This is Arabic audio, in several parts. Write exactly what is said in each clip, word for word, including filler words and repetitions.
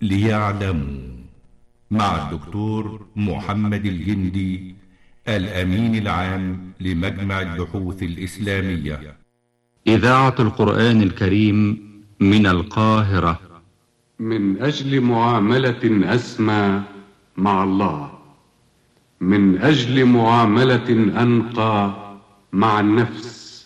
ليعلموا، مع الدكتور محمد الجندي، الأمين العام لمجمع البحوث الإسلامية. إذاعة القرآن الكريم من القاهرة. من أجل معاملة أسمى مع الله، من أجل معاملة أنقى مع النفس،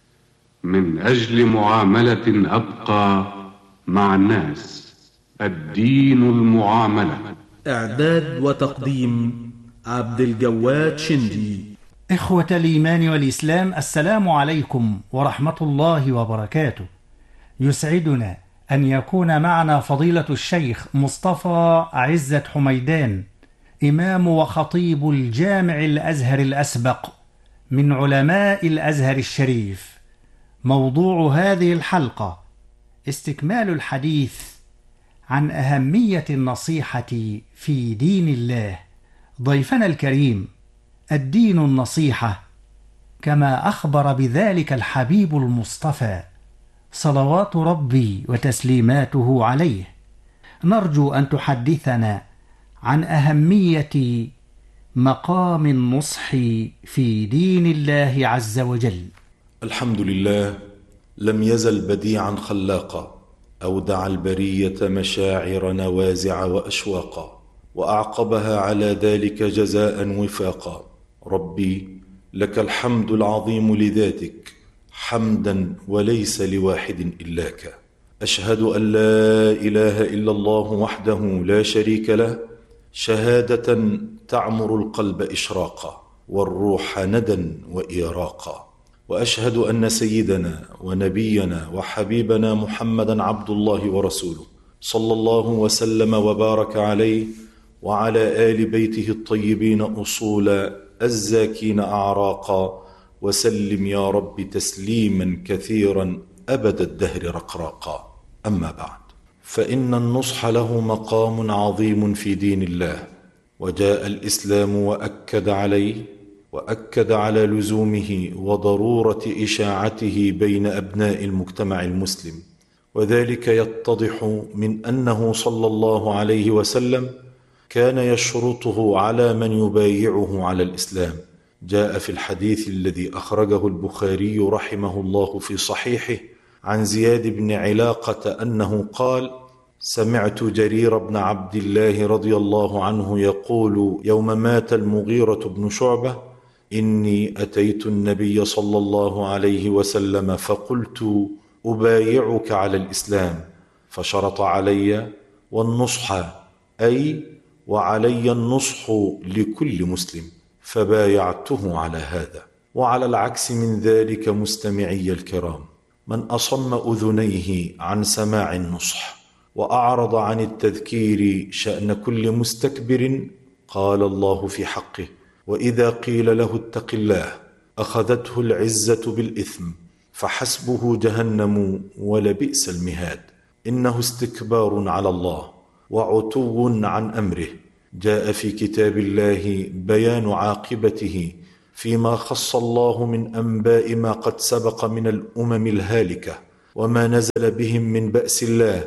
من أجل معاملة أبقى مع الناس. الدين المعاملة. إعداد وتقديم عبد الجواد شندي. إخوة الإيمان والإسلام، السلام عليكم ورحمة الله وبركاته. يسعدنا أن يكون معنا فضيلة الشيخ مصطفى عزت حميدان، إمام وخطيب الجامع الأزهر الأسبق من علماء الأزهر الشريف. موضوع هذه الحلقة استكمال الحديث عن أهمية النصيحة في دين الله. ضيفنا الكريم، الدين النصيحة، كما أخبر بذلك الحبيب المصطفى صلوات ربي وتسليماته عليه. نرجو أن تحدثنا عن أهمية مقام النصح في دين الله عز وجل. الحمد لله، لم يزل بديعا خلاقا، أودع البرية مشاعر نوازع وأشواقا، وأعقبها على ذلك جزاء وفاقا. ربي لك الحمد العظيم لذاتك، حمدا وليس لواحد إلاك. أشهد أن لا إله إلا الله وحده لا شريك له، شهادة تعمر القلب إشراقا والروح ندى وإيراقا. وأشهد أن سيدنا ونبينا وحبيبنا محمدا عبد الله ورسوله، صلى الله وسلم وبارك عليه وعلى آل بيته الطيبين أصولا، الزاكين أعراقا، وسلم يا رب تسليما كثيرا أبد الدهر رقراقا. أما بعد، فإن النصح له مقام عظيم في دين الله، وجاء الإسلام وأكد عليه، وأكد على لزومه وضرورة إشاعته بين أبناء المجتمع المسلم. وذلك يتضح من أنه صلى الله عليه وسلم كان يشرطه على من يبايعه على الإسلام. جاء في الحديث الذي أخرجه البخاري رحمه الله في صحيحه عن زياد بن علاقة أنه قال: سمعت جرير بن عبد الله رضي الله عنه يقول يوم مات المغيرة بن شعبة: إني أتيت النبي صلى الله عليه وسلم فقلت أبايعك على الإسلام، فشرط علي والنصح، أي وعلي النصح لكل مسلم، فبايعته على هذا. وعلى العكس من ذلك مستمعي الكرام، من أصم أذنيه عن سماع النصح وأعرض عن التذكير شأن كل مستكبر، قال الله في حقه: وإذا قيل له اتق الله أخذته العزة بالإثم فحسبه جهنم ولبئس المهاد. إنه استكبار على الله وعتو عن أمره. جاء في كتاب الله بيان عاقبته فيما خص الله من أنباء ما قد سبق من الأمم الهالكة، وما نزل بهم من بأس الله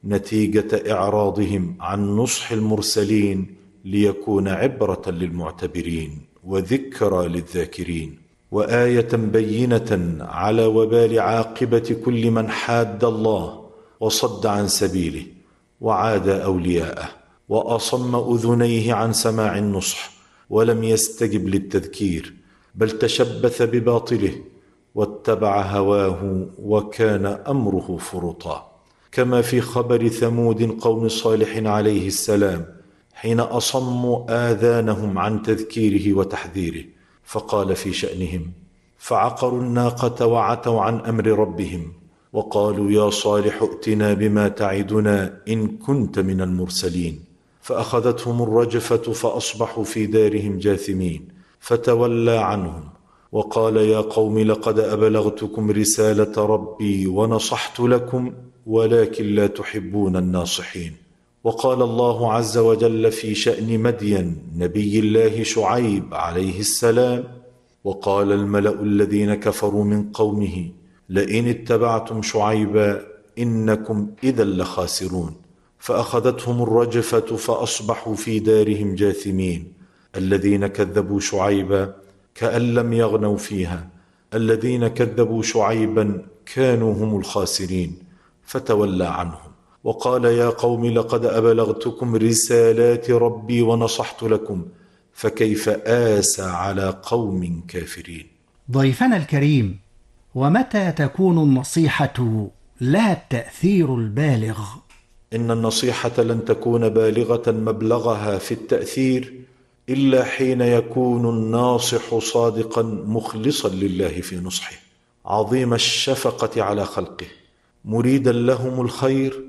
نتيجة إعراضهم عن نصح المرسلين، ليكون عبرة للمعتبرين وذكرى للذاكرين، وآية بينة على وبال عاقبة كل من حاد الله وصد عن سبيله وعاد أولياءه، وأصم أذنيه عن سماع النصح ولم يستجب للتذكير، بل تشبث بباطله واتبع هواه وكان أمره فرطا. كما في خبر ثمود قوم صالح عليه السلام حين أصموا آذانهم عن تذكيره وتحذيره، فقال في شأنهم: فعقروا الناقة وعتوا عن أمر ربهم وقالوا يا صالح ائتنا بما تعدنا إن كنت من المرسلين، فأخذتهم الرجفة فأصبحوا في دارهم جاثمين، فتولى عنهم وقال يا قوم لقد أبلغتكم رسالة ربي ونصحت لكم ولكن لا تحبون الناصحين. وقال الله عز وجل في شأن مدين نبي الله شعيب عليه السلام: وقال الملأ الذين كفروا من قومه لئن اتبعتم شعيبا إنكم إذا لخاسرون، فأخذتهم الرجفة فأصبحوا في دارهم جاثمين. الذين كذبوا شعيبا كأن لم يغنوا فيها، الذين كذبوا شعيبا كانوا هم الخاسرين. فتولى عنهم وقال يا قوم لقد أبلغتكم رسالات ربي ونصحت لكم فكيف آسى على قوم كافرين. ضيفنا الكريم، ومتى تكون النصيحة لها التأثير البالغ؟ إن النصيحة لن تكون بالغة مبلغها في التأثير إلا حين يكون الناصح صادقا مخلصا لله في نصحه، عظيم الشفقة على خلقه، مريدا لهم الخير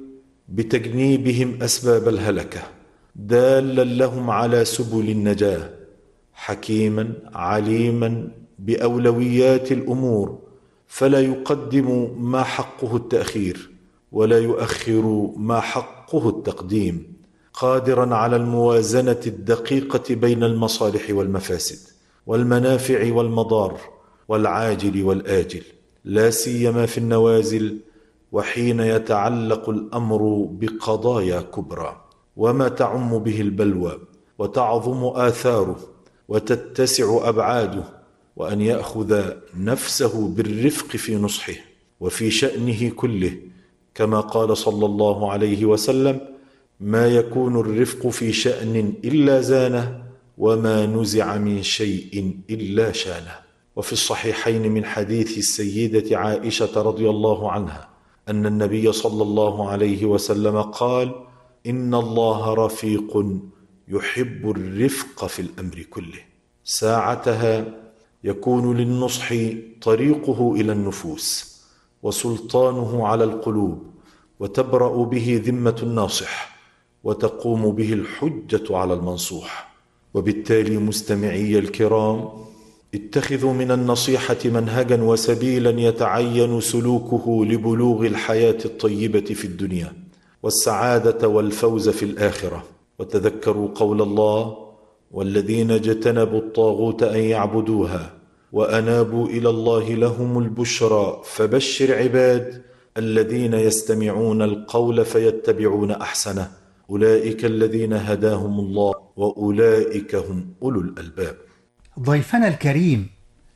بتجنيبهم أسباب الهلكة، دالا لهم على سبل النجاة، حكيما عليما بأولويات الأمور، فلا يقدم ما حقه التأخير ولا يؤخر ما حقه التقديم، قادرا على الموازنة الدقيقة بين المصالح والمفاسد والمنافع والمضار والعاجل والآجل، لا سيما في النوازل وحين يتعلق الأمر بقضايا كبرى وما تعم به البلوى وتعظم آثاره وتتسع أبعاده، وأن يأخذ نفسه بالرفق في نصحه وفي شأنه كله، كما قال صلى الله عليه وسلم ما يكون الرفق في شأن إلا زانه وما نزع من شيء إلا شانه. وفي الصحيحين من حديث السيدة عائشة رضي الله عنها أن النبي صلى الله عليه وسلم قال إن الله رفيق يحب الرفق في الأمر كله. ساعتها يكون للنصح طريقه إلى النفوس وسلطانه على القلوب، وتبرأ به ذمة الناصح وتقوم به الحجة على المنصوح. وبالتالي مستمعي الكرام، اتخذوا من النصيحة منهجا وسبيلا يتعين سلوكه لبلوغ الحياة الطيبة في الدنيا والسعادة والفوز في الآخرة. وتذكروا قول الله والذين اجتنبوا الطاغوت أن يعبدوها وأنابوا إلى الله لهم البشرى فبشر عباد الذين يستمعون القول فيتبعون أحسنه أولئك الذين هداهم الله وأولئك هم أولو الألباب. ضيفنا الكريم،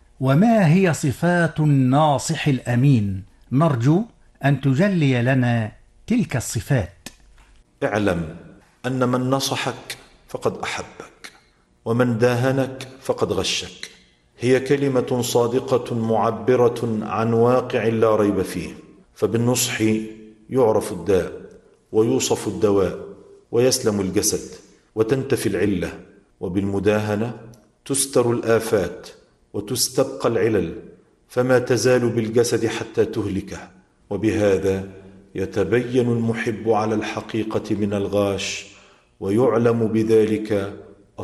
وما هي صفات الناصح الأمين؟ نرجو أن تجلي لنا تلك الصفات. اعلم أن من نصحك فقد أحبك، ومن داهنك فقد غشك. هي كلمة صادقة معبرة عن واقع لا ريب فيه، فبالنصح يعرف الداء ويوصف الدواء ويسلم الجسد وتنتفي العلة، وبالمداهنة تستر الآفات وتستبقى العلل، فما تزال بالجسد حتى تهلكه. وبهذا يتبين المحب على الحقيقة من الغاش، ويعلم بذلك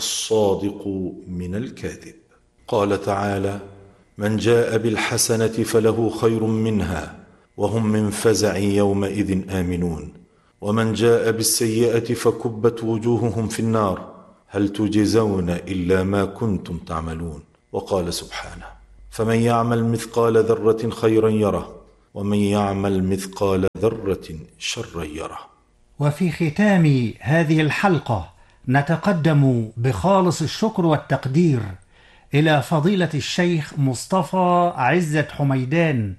الصادق من الكاذب. قال تعالى من جاء بالحسنة فله خير منها وهم من فزع يومئذ آمنون، ومن جاء بالسيئة فكبت وجوههم في النار هل تجزون إلا ما كنتم تعملون. وقال سبحانه فمن يعمل مثقال ذرة خيرا يره ومن يعمل مثقال ذرة شرا يره. وفي ختام هذه الحلقة نتقدم بخالص الشكر والتقدير إلى فضيلة الشيخ مصطفى عزت حميدان،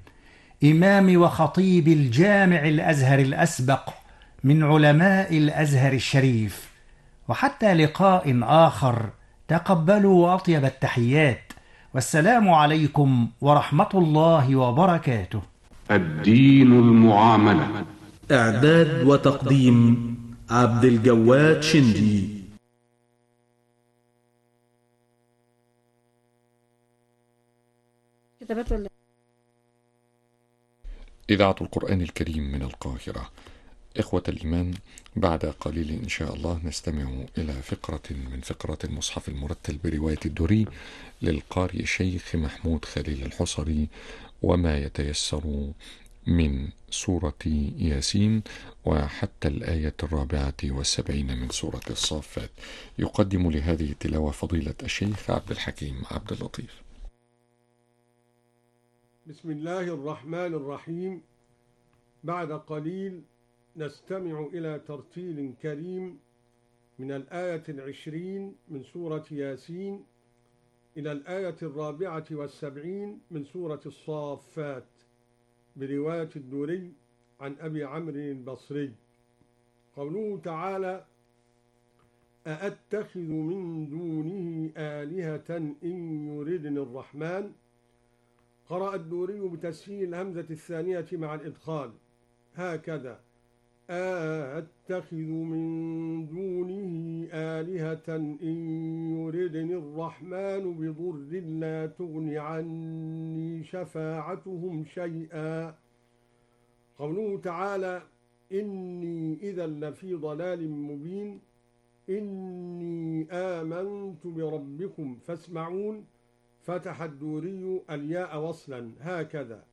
إمام وخطيب الجامع الأزهر الأسبق من علماء الأزهر الشريف. وحتى لقاء آخر، تقبلوا أطيب التحيات، والسلام عليكم ورحمة الله وبركاته. الدين المعاملة. إعداد وتقديم عبد الجواد شندي. إذاعة القرآن الكريم من القاهرة. إخوة الإيمان، بعد قليل إن شاء الله نستمع إلى فقرة من فقرات المصحف المرتل برواية الدوري للقارئ الشيخ محمود خليل الحصري، وما يتيسر من سورة ياسين وحتى الآية الرابعة والسبعين من سورة الصافات. يقدم لهذه التلاوة فضيلة الشيخ عبد الحكيم عبد اللطيف. بسم الله الرحمن الرحيم. بعد قليل نستمع إلى ترتيل كريم من الآية العشرين من سورة ياسين إلى الآية الرابعة والسبعين من سورة الصافات برواية الدوري عن أبي عمرو البصري. قوله تعالى: أأتخذ من دونه آلهة إن يردني الرحمن. قرأ الدوري بتسهيل الهمزة الثانية مع الإدخال هكذا: أأتخذ من دونه آلهة إن يردني الرحمن بضر لا تغن عني شفاعتهم شيئا. قوله تعالى: إني إذا لفي ضلال مبين. إني آمنت بربكم فاسمعون. فتح الدوري الياء وصلا هكذا: